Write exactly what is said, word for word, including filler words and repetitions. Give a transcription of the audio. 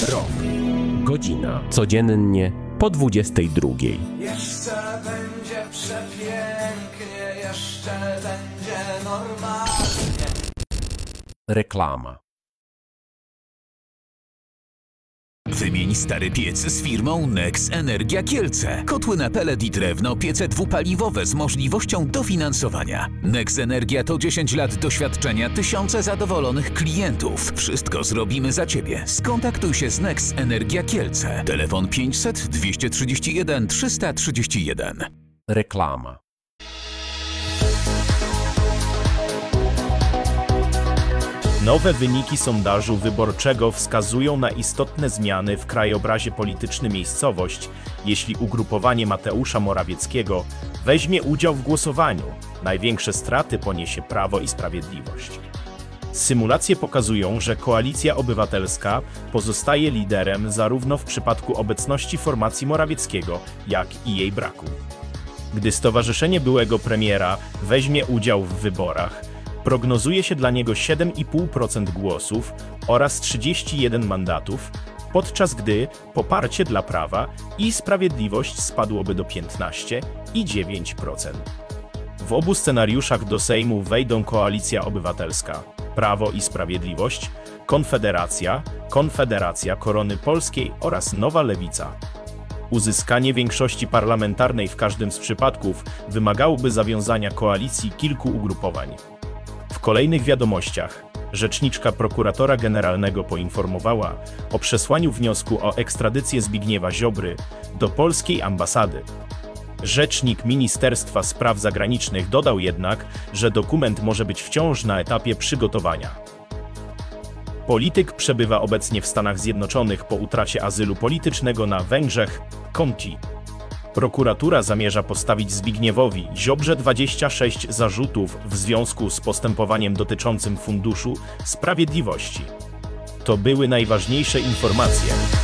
Rok. Godzina. Codziennie po dwudziestej drugiej. Jeszcze będzie przepięknie, jeszcze będzie normalnie. Reklama. Wymień stary piec z firmą Nex Energia Kielce. Kotły na pelet i drewno, piece dwupaliwowe z możliwością dofinansowania. Nex Energia to dziesięć lat doświadczenia, tysiące zadowolonych klientów. Wszystko zrobimy za Ciebie. Skontaktuj się z Nex Energia Kielce. Telefon pięćset dwieście trzydzieści jeden trzysta trzydzieści jeden. Reklama. Nowe wyniki sondażu wyborczego wskazują na istotne zmiany w krajobrazie politycznym miejscowość, jeśli ugrupowanie Mateusza Morawieckiego weźmie udział w głosowaniu. Największe straty poniesie Prawo i Sprawiedliwość. Symulacje pokazują, że Koalicja Obywatelska pozostaje liderem zarówno w przypadku obecności formacji Morawieckiego, jak i jej braku. Gdy stowarzyszenie byłego premiera weźmie udział w wyborach, prognozuje się dla niego siedem i pół procent głosów oraz trzydzieści jeden mandatów, podczas gdy poparcie dla Prawa i Sprawiedliwość spadłoby do piętnaście i dziewięć procent. W obu scenariuszach do Sejmu wejdą Koalicja Obywatelska, Prawo i Sprawiedliwość, Konfederacja, Konfederacja Korony Polskiej oraz Nowa Lewica. Uzyskanie większości parlamentarnej w każdym z przypadków wymagałoby zawiązania koalicji kilku ugrupowań. W kolejnych wiadomościach rzeczniczka prokuratora generalnego poinformowała o przesłaniu wniosku o ekstradycję Zbigniewa Ziobry do polskiej ambasady. Rzecznik Ministerstwa Spraw Zagranicznych dodał jednak, że dokument może być wciąż na etapie przygotowania. Polityk przebywa obecnie w Stanach Zjednoczonych po utracie azylu politycznego na Węgrzech, Conti. Prokuratura zamierza postawić Zbigniewowi Ziobrze dwadzieścia sześć zarzutów w związku z postępowaniem dotyczącym Funduszu Sprawiedliwości. To były najważniejsze informacje.